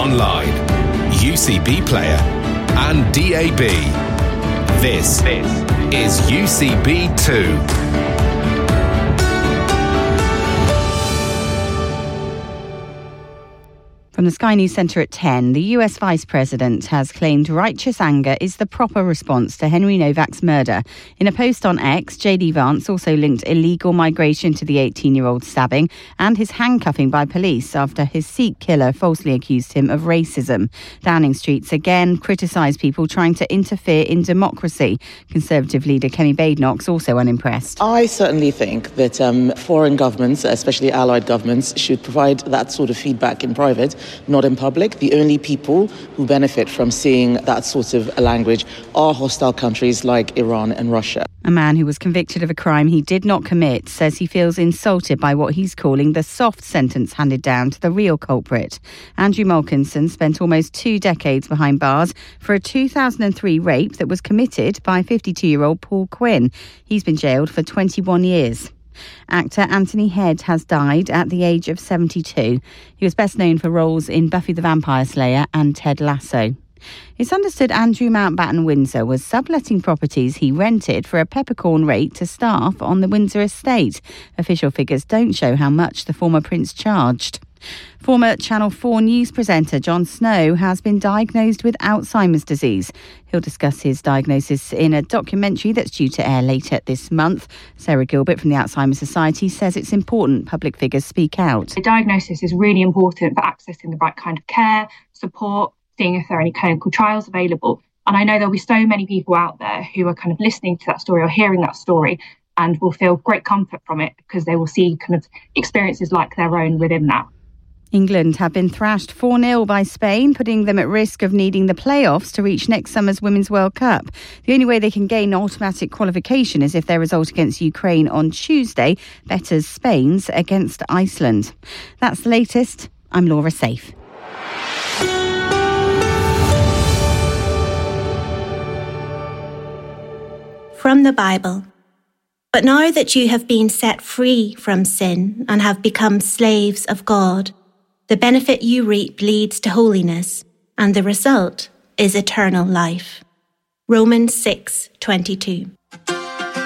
online, UCB Player and DAB. This is UCB2. From the Sky News Centre at 10, the US Vice President has claimed righteous anger is the proper response to Henry Novak's murder. In a post on X, J.D. Vance also linked illegal migration to the 18-year-old stabbing and his handcuffing by police after his Sikh killer falsely accused him of racism. Downing Street's again criticised people trying to interfere in democracy. Conservative leader Kemi Badenoch's also unimpressed. I certainly think that foreign governments, especially allied governments, should provide that sort of feedback in private, not in public. The only people who benefit from seeing that sort of language are hostile countries like Iran and Russia. A man who was convicted of a crime he did not commit says he feels insulted by what he's calling the soft sentence handed down to the real culprit. Andrew Malkinson spent almost 2 decades behind bars for a 2003 rape that was committed by 52-year-old Paul Quinn. He's been jailed for 21 years. Actor Anthony Head has died at the age of 72. He was best known for roles in Buffy the Vampire Slayer and Ted Lasso. It's understood Andrew Mountbatten Windsor was subletting properties he rented for a peppercorn rate to staff on the Windsor estate. Official figures don't show how much the former prince charged. Former Channel 4 news presenter Jon Snow has been diagnosed with Alzheimer's disease. He'll discuss his diagnosis in a documentary that's due to air later this month. Sarah Gilbert from the Alzheimer's Society says it's important public figures speak out. The diagnosis is really important for accessing the right kind of care, support, seeing if there are any clinical trials available. And I know there'll be so many people out there who are kind of listening to that story or hearing that story and will feel great comfort from it because they will see kind of experiences like their own within that. England have been thrashed 4-0 by Spain, putting them at risk of needing the playoffs to reach next summer's Women's World Cup. The only way they can gain automatic qualification is if their result against Ukraine on Tuesday betters Spain's against Iceland. That's the latest. I'm Laura Safe. From the Bible. But now that you have been set free from sin and have become slaves of God, the benefit you reap leads to holiness, and the result is eternal life. Romans 6:22.